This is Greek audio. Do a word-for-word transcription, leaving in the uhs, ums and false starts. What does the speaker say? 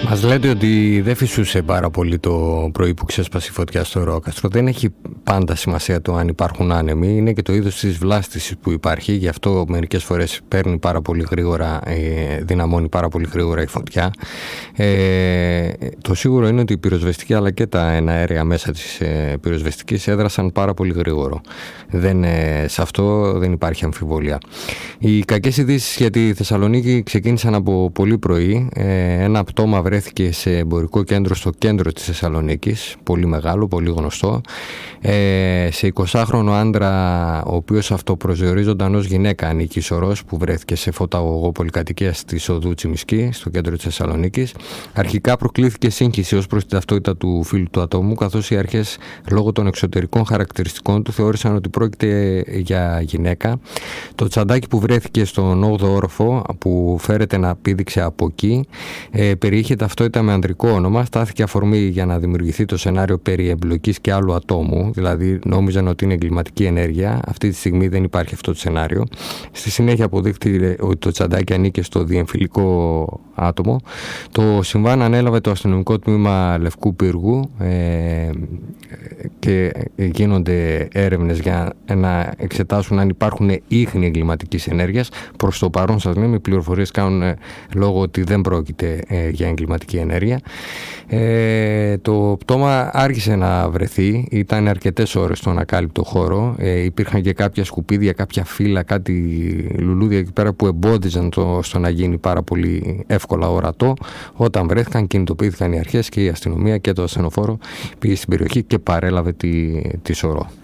Μας λέτε ότι δεν φυσούσε πάρα πολύ το πρωί που ξέσπασε η φωτιά στο Ρόκαστρο. Δεν έχει πάντα σημασία το αν υπάρχουν άνεμοι. Είναι και το είδος της βλάστησης που υπάρχει. Γι' αυτό μερικές φορές παίρνει πάρα πολύ γρήγορα, ε, δυναμώνει πάρα πολύ γρήγορα η φωτιά. Ε, το σίγουρο είναι ότι η πυροσβεστική αλλά και τα εναέρια μέσα της ε, πυροσβεστικής έδρασαν πάρα πολύ γρήγορο. Δεν, ε, σε αυτό δεν υπάρχει αμφιβολία. Οι κακές ειδήσεις για τη Θεσσαλονίκη ξεκίνησαν από πολύ πρωί. Ε, ένα πτώμα βρέθηκε σε εμπορικό κέντρο στο κέντρο της Θεσσαλονίκης, πολύ μεγάλο, πολύ γνωστό, ε, σε εικοσάχρονο άντρα, ο οποίος αυτοπροσδιορίζονταν ως γυναίκα ανίκησορος, που βρέθηκε σε φωταγωγό πολυκατοικίας της οδού Τσιμισκή, στο κέντρο της Θεσσαλονίκης. Αρχικά προκλήθηκε σύγχυση ως προς την ταυτότητα του φίλου του ατόμου, καθώς οι αρχές, λόγω των εξωτερικών χαρακτηριστικών του, θεώρησαν ότι πρόκειται για γυναίκα. Το τσαντάκι που βρέθηκε στον όγδοο όροφο, που φέρεται να πήδηξε από εκεί, ε, περιείχε ταυτότητα με ανδρικό όνομα. Στάθηκε αφορμή για να δημιουργηθεί το σενάριο περί εμπλοκής και άλλου ατόμου, δηλαδή νόμιζαν ότι είναι εγκληματική ενέργεια. Αυτή τη στιγμή δεν υπάρχει αυτό το σενάριο. Στη συνέχεια αποδείχθηκε ότι το τσαντάκι ανήκε στο διεμφυλικό άτομο. Το συμβάν ανέλαβε το αστυνομικό τμήμα Λευκού Πύργου ε, και γίνονται έρευνες για να εξετάσουν αν υπάρχουν ίχνη εγκληματικής ενέργειας. Προς το παρόν, σας λέμε, οι πληροφορίες κάνουν ε, λόγο ότι δεν πρόκειται ε, για εγκληματική ενέργεια. Ε, το πτώμα άρχισε να βρεθεί, ήταν αρκετές ώρες στον ακάλυπτο χώρο. Ε, υπήρχαν και κάποια σκουπίδια, κάποια φύλλα, κάτι λουλούδια εκεί πέρα που εμπόδιζαν το, στο να γίνει πάρα πολύ εύκολα ορατό. Όταν βρέθηκαν, κινητοποιήθηκαν οι αρχές και η αστυνομία και το ασθενοφόρο πήγε στην περιοχή και παρέλαβε τη, τη σωρό.